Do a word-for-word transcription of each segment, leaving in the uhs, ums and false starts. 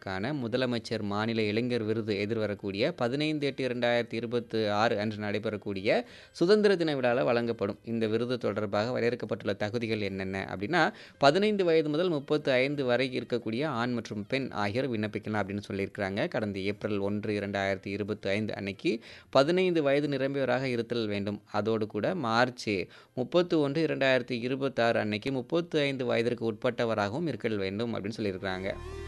திட்டங்களுக்கான முதலமைச்சர் மாநில இளைஞர் விருது எதிர்வரக்கூடிய பதினைந்து எட்டு இரண்டாயிரத்தி இருபத்தி ஆறு அன்று நடைபெறக்கூடிய சுதந்திர தின விழாவில் வழங்கப்படும். இந்த விருது தொடர்பாக வரையறுக்கப்பட்டுள்ள தகுதிகள் என்னென்ன அப்படின்னா, பதினைந்து வயது முதல் முப்பத்தி ஐந்து வரை இருக்கக்கூடிய ஆண் மற்றும் பெண் ஆகியோர் விண்ணப்பிக்கலாம் அப்படின்னு சொல்லியிருக்கிறாங்க. கடந்த ஏப்ரல் ஒன்று இரண்டாயிரத்தி இருபத்தி ஐந்து அன்னைக்கு பதினைந்து வயது நிரம்பியவராக இருத்தல் வேண்டும். அதோடு கூட மார்ச் முப்பத்தி ஒன்று இரண்டாயிரத்தி இருபத்தி ஆறு அன்னைக்கு முப்பத்தி ஐந்து வயதிற்கு உட்பட்டவராகவும் இருக்க வேண்டும் அப்படின்னு சொல்லியிருக்கிறாங்க.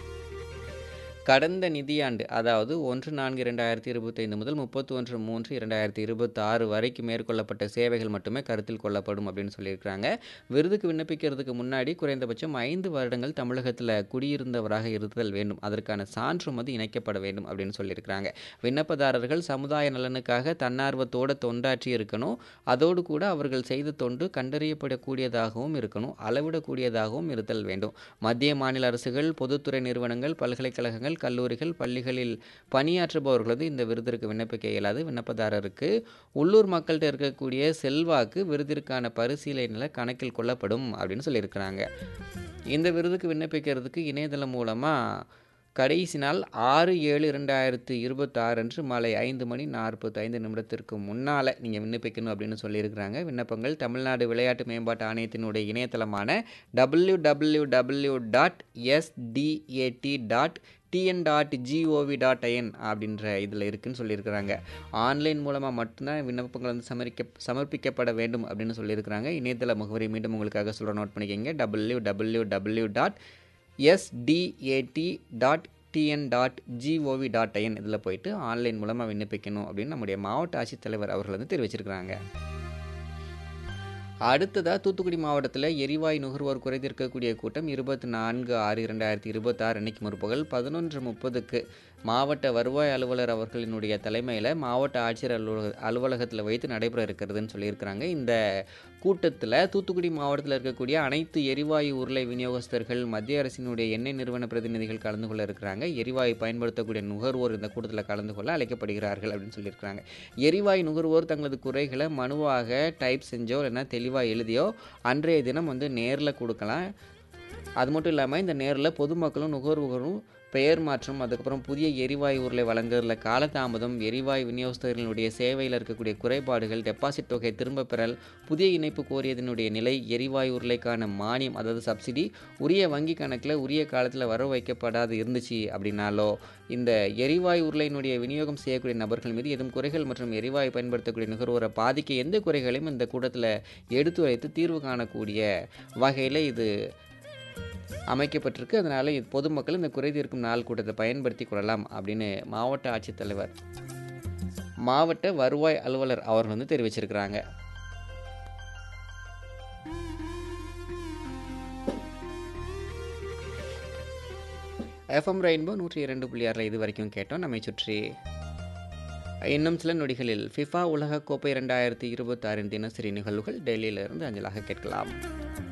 கடந்த நிதியாண்டு அதாவது ஒன்று நான்கு இரண்டாயிரத்தி இருபத்தி ஐந்து முதல் முப்பத்தி ஒன்று மூன்று இரண்டாயிரத்தி இருபத்தி ஆறு வரைக்கும் மேற்கொள்ளப்பட்ட சேவைகள் மட்டுமே கருத்தில் கொள்ளப்படும் அப்படின்னு சொல்லியிருக்கிறாங்க. விருதுக்கு விண்ணப்பிக்கிறதுக்கு முன்னாடி குறைந்தபட்சம் ஐந்து வருடங்கள் தமிழகத்தில் குடியிருந்தவராக இருத்தல் வேண்டும். அதற்கான சான்றும் வந்து இணைக்கப்பட வேண்டும் அப்படின்னு சொல்லியிருக்கிறாங்க. விண்ணப்பதாரர்கள் சமுதாய நலனுக்காக தன்னார்வத்தோடு தொண்டாற்றி இருக்கணும். அதோடு கூட அவர்கள் செய்த தொண்டு கண்டறியப்படக்கூடியதாகவும் இருக்கணும், அளவிடக்கூடியதாகவும் இருத்தல் வேண்டும். மத்திய மாநில அரசுகள், பொதுத்துறை நிறுவனங்கள், பல்கலைக்கழகங்கள், கல்லூரிகள், பள்ளிகளில் பணியாற்றுபவர்களது இந்த விருதிற்கு விண்ணப்பிக்க இயலாது. விண்ணப்பதாரருக்கு உள்ளூர் மக்கள்கிட்ட இருக்கக்கூடிய செல்வாக்கு விருதிற்கான பரிசீலனையில் கணக்கில் கொள்ளப்படும் அப்படின்னு சொல்லியிருக்கிறாங்க. இந்த விருதுக்கு விண்ணப்பிக்கிறதுக்கு இணையதளம் மூலமாக கடைசி நாள் ஆறு ஏழு இரண்டாயிரத்தி இருபத்தி ஆறு அன்று மாலை ஐந்து மணி நாற்பத்தி ஐந்து நிமிடத்திற்கு முன்னால் நீங்கள் விண்ணப்பிக்கணும் அப்படின்னு சொல்லியிருக்கிறாங்க. விண்ணப்பங்கள் தமிழ்நாடு விளையாட்டு மேம்பாட்டு ஆணையத்தினுடைய இணையதளமான W W W dot SDAT dot TN dot gov dot IN அப்படின்ற இதில் இருக்குதுன்னு சொல்லியிருக்கிறாங்க. ஆன்லைன் மூலமாக மட்டும்தான் விண்ணப்பங்கள் வந்து சமரிக்க சமர்ப்பிக்கப்பட வேண்டும் அப்படின்னு சொல்லியிருக்கிறாங்க. இணையதள முகவரி மீண்டும் உங்களுக்காக சொல்கிற நோட் பண்ணிக்கோங்க. W W W dot SDAT dot TN dot gov dot IN இதில் போயிட்டு ஆன்லைன் மூலமாக விண்ணப்பிக்கணும் அப்படின்னு நம்முடைய மாவட்ட ஆட்சித்தலைவர் அவர்கள் வந்து தெரிவிச்சிருக்கிறாங்க. அடுத்ததாக தூத்துக்குடி மாவட்டத்தில் எரிவாயு நுகர்வோர் குறைதீர்க்கக்கூடிய கூட்டம் இருபத்தி நான்கு ஆறு இரண்டாயிரத்தி இருபத்தி ஆறு அன்னைக்கு முற்பகல் பதினொன்று முப்பதுக்கு மாவட்ட வருவாய் அலுவலர் அவர்களினுடைய தலைமையில் மாவட்ட ஆட்சியர் அலுவலக அலுவலகத்தில் வைத்து நடைபெற இருக்கிறதுன்னு சொல்லியிருக்கிறாங்க. இந்த கூட்டத்தில் தூத்துக்குடி மாவட்டத்தில் இருக்கக்கூடிய அனைத்து எரிவாயு உருளை விநியோகஸ்தர்கள், மத்திய அரசினுடைய எண்ணெய் நிறுவன பிரதிநிதிகள் கலந்து கொள்ள இருக்கிறாங்க. எரிவாயு பயன்படுத்தக்கூடிய நுகர்வோர் இந்த கூட்டத்தில் கலந்து கொள்ள அழைக்கப்படுகிறார்கள் அப்படின்னு சொல்லியிருக்கிறாங்க. எரிவாயு நுகர்வோர் தங்களது குறைகளை மனுவாக டைப் செஞ்சோ இல்லைன்னா தெளிவாக எழுதியோ அன்றைய தினம் வந்து நேரில் கொடுக்கலாம். அது மட்டும் இல்லாமல் இந்த நேரில் பொதுமக்களும் நுகர்வோரும் பெயர் மாற்றம், அதுக்கப்புறம் புதிய எரிவாயு உருளை வழங்குறதுல காலதாமதம், எரிவாயு விநியோகஸ்தர்களுடைய சேவையில் இருக்கக்கூடிய குறைபாடுகள், டெபாசிட் தொகை திரும்ப பெறல், புதிய இணைப்பு கோரியதனுடைய நிலை, எரிவாயு உருளைக்கான மானியம் அதாவது சப்சிடி உரிய வங்கி கணக்கில் உரிய காலத்தில் வர வைக்கப்படாது இருந்துச்சு அப்படின்னாலோ, இந்த எரிவாயு உருளையினுடைய விநியோகம் செய்யக்கூடிய நபர்கள் மீது எதுவும் குறைகள் மற்றும் எரிவாயு பயன்படுத்தக்கூடிய நுகர்வோரை பாதிக்க எந்த குறைகளையும் இந்த கூட்டத்தில் எடுத்து வைத்து தீர்வு காணக்கூடிய வகையில் இது அமைக்கப்பட்டிருக்கு. அதனால் பொதுமக்கள் இந்த குறைதீர்க்கும் நாள் கூட்டத்தை பயன்படுத்தி கொள்ளலாம் அப்படின்னு மாவட்ட ஆட்சித்தலைவர், மாவட்ட வருவாய் அலுவலர் அவர்கள் வந்து தெரிவிச்சிருக்கிறாங்க. எஃப்எம் ரெயின்போ நூற்றி இரண்டு புள்ளி ஆறில் இது வரைக்கும் கேட்டோம். நம்மை சுற்றி இன்னும் சில நொடிகளில் ஃபிஃபா உலகக்கோப்பை இரண்டாயிரத்தி இருபத்தி ஆறின் தினசரி நிகழ்வுகள் டெல்லியிலிருந்து அஞ்சலாக கேட்கலாம்.